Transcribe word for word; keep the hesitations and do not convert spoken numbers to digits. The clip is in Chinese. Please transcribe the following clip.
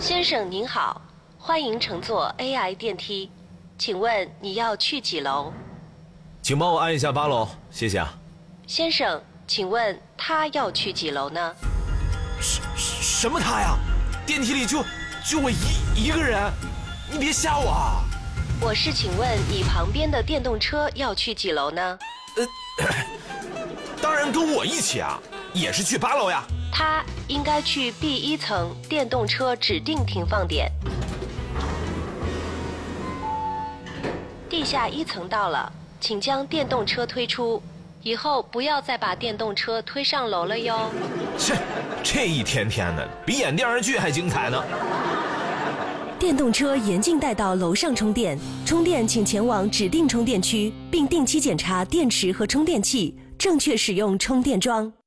先生您好，欢迎乘坐 A I 电梯，请问你要去几楼？ 请帮我按一下八楼，谢谢啊。 先生，请问他要去几楼呢？ 什什么他呀？电梯里就就我一一个人，你别吓我啊！ 我是请问你旁边的电动车要去几楼呢？ 呃，当然跟我一起啊，也是去八楼呀。 他应该去 B 一层电动车指定停放点。地下一层到了，请将电动车推出，以后不要再把电动车推上楼了哟。 切，这一天天的比演电视剧还精彩呢。 电动车严禁带到楼上充电，充电请前往指定充电区，并定期检查电池和充电器，正确使用充电桩。